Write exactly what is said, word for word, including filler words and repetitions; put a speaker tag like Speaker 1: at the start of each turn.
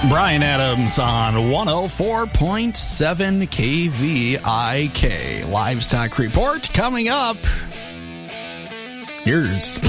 Speaker 1: Brian Adams on one oh four point seven K V I K. Livestock Report coming up. Here's